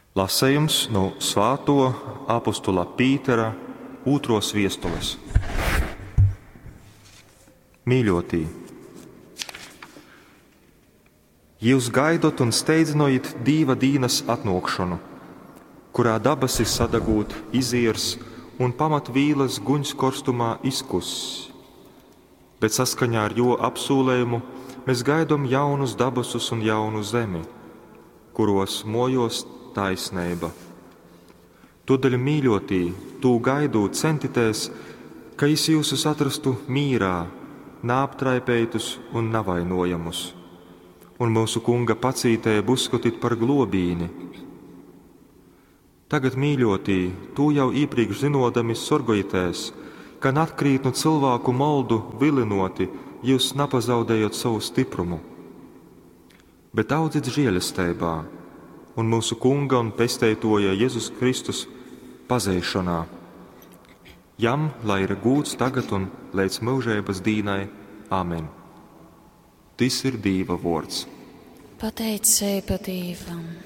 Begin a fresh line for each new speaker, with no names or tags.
Lasējums no Svēto apostola Pītera 2. viestules. Mīļotī, jūs gaidot un steidzinojiet Dieva dīnas atnākšanu, kurā dabasis sadagūt iziers un pamatvīlas guņs korstumā izkuss. Bet saskaņā ar jo apsūlējumu mēs gaidām jaunus dabasus un jaunu zemi, kuros mojos taisnība. Todēļ, mīļotī, tū gaidūt centitēs, ka es jūsus atrastu mīrā, nāptraipētus un navainojamus, un mūsu Kunga pacītēju uzskatīt par globīni. Tagad, mīļotī, tū jau iepriekš zinodami sorgojitēs, ka atkrīt no cilvēku moldu vilinoti, jūs napazaudējot savu stiprumu. Bet audzit žēlastībā un mūsu Kunga un Pestētoja Jēzus Kristus pazeišanā. Jam, lai ir gūts tagad un līdz mūžības dīnai. Āmen. Tas ir Dieva vārds.
Pateicība Dievam.